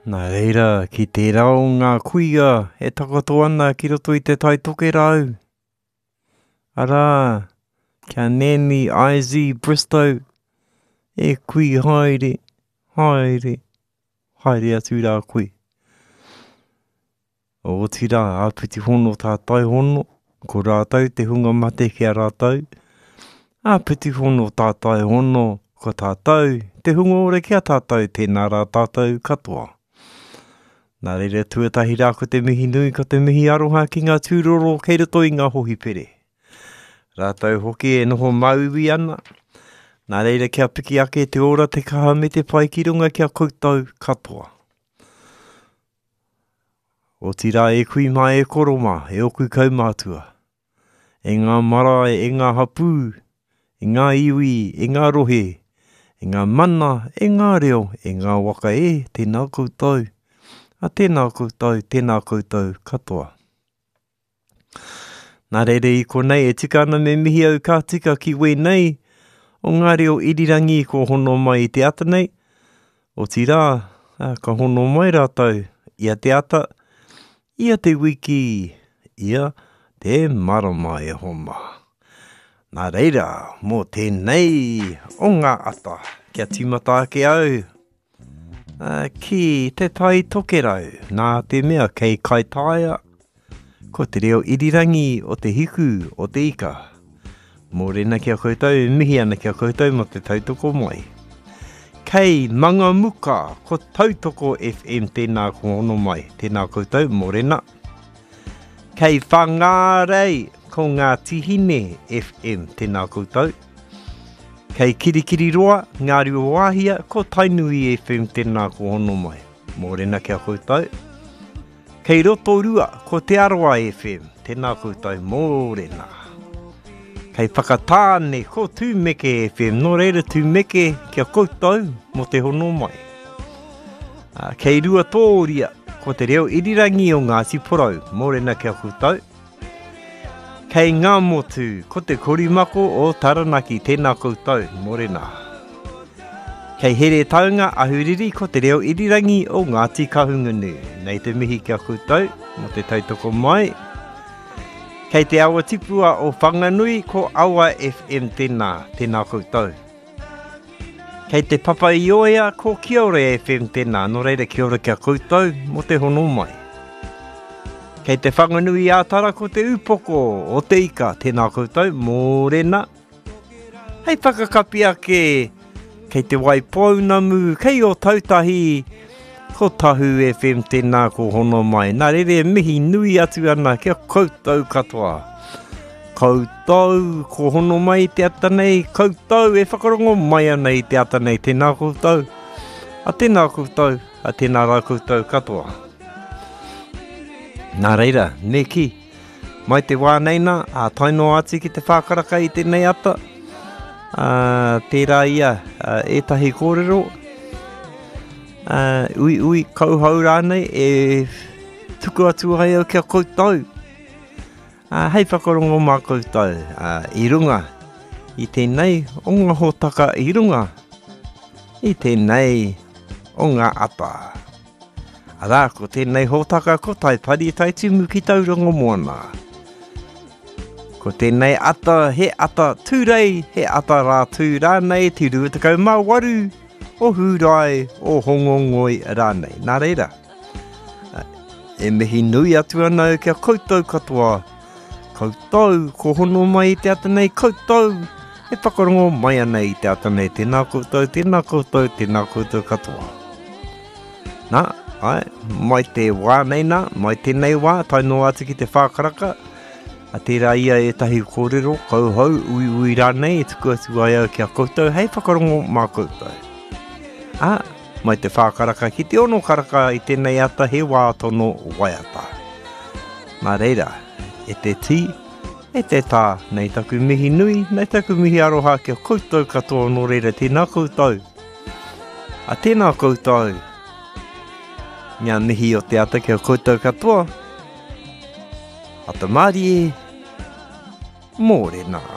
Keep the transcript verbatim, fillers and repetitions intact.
Nā reira, ki te rao ngā kuia e takato ana ki roto i te tai toke rau. Arā, kia neni I Z Bristow, e kui haere, haere, haere atu rā koe. O tira, āpiti hono tā tai hono, ko rātau te hunga mate kia rātau. Āpiti hono tā tai hono, ko tātou, te hunga ore kia tātou, tēnā rā tātou katoa. Nā reira tuatahi rā ko te mihi nui, ko te mihi aroha ki ngā tūroro kei roto i ngā hohi pere. Rātau hoki e noho mauwi ana. Nā reira kia piki ake te ora te kaha me te pai ki runga kia koutou katoa. O tira e kui mai e koroma, e oku kaumātua. E ngā marae, e ngā hapū, e ngā iwi, e ngā rohe, e ngā mana, e ngā reo, e ngā waka e, tēnā koutou. A tēnā koutou, tēnā koutou katoa. Nā reire i konei e tika ana me mihi au ka tika ki wēnei, o ngā reo irirangi ko hono mai i te ata nei. O tira, ka hono mai rātou, ia te ata, ia te wiki, ia te marama e homa. Nā reira, mō tēnei o ngā ata, kia tīmata ake au. Uh, ki te tai toke rau, nā te mea kei kai taia, ko te reo irirangi o te hiku o te ika. Mōrena kia koutou, mihi ana kia koutou mo te tautoko mai. Kei manga muka, ko tautoko F M tēnā ko ono mai, tēnā koutou, mōrena. Kei whangārei, ko ngā tihine F M tēnā koutou. Kei kirikiri roa, ngāri o wāhia, ko Tainui F M tēnā ko hono mai. Mōrena kia koutou. Kei Rotorua, ko Te Aroa F M, tēnā koutou, mōrena. Kei Whakatāne, ko Tūmeke F M, no reira Tūmeke kia koutou, mo te hono mai. Uh, kei Ruatoria, ko te reo irirangi o ngā siporau, mōrena kia koutou. Kei ngā motu, ko te korimako o Taranaki, tēnā koutou, mōrena. Kei here taunga ahuriri, ko te reo irirangi o Ngāti Kahungunu, nei te mihi kia koutou, mo te tautoko mai. Kei te awa tipua o Whanganui, ko Awa F M tēnā, tēnā koutou. Kei te Papa Ioea, ko Kiore F M tēnā, no reira Kiore kia koutou, mo te hono mai. Kei te whanganui ātara ko te upoko o te ika, tēnā koutou, mōrena. Hei whakakapi ake, kei te Waipounamu, kei o Tautahi, ko Tahu F M tēnā ko hono mai. Nā rere mihi nui atu ana, kia koutou katoa. Koutou, ko hono mai i te ata nei, koutou, e whakarongo mai ana i te ata nei, tēnā koutou. A tēnā koutou, a tēnā rā koutou katoa. Nā reira, neki, mai te wāneina, a taino ati ki te whākaraka i tēnei ata, uh, tērā ia, uh, etahi kōrero, uh, ui ui kauhau rānei, e tuku atu hai au kia koutou. Uh, hei whakarongo mā koutou, uh, i runga, i tēnei, o ngā hōtaka i runga, i tēnei, o ngā ata. Arā, ko tēnei hōtaka, ko tai pari tai timu ki tauranga moana. Ko tēnei ata, he ata tūrei, he ata rā tū rānei, te ruatakau mā waru, o hūrai, o hongongoi rānei. Nā reira, e mihi nui atu ana kia koutou katoa. Koutou, ko hono mai i te ata nei, koutou, e whakarongo mai ana i te ata nei, tēnā koutou, tēnā koutou, tēnā koutou katoa. Nā, ai, mai te wā neina, mai tēnei wā, taino atu ki te whākaraka, a tērā ia e tahi kōrero, kauhau, ui ui rānei, e tuku atu ai au kia koutou, hei whakarongo mā koutou. A, mai te whākaraka ki te ono karaka i tēnei ata he wā tono waiata. Nā reira, e te tī, e te tā, nei taku mihi nui, nei taku mihi aroha kia koutou katoa no reira, tēnā koutou. A tēnā koutou, ngā mihi o te ata kia koutou katoa. Ata Mārie, mōrena.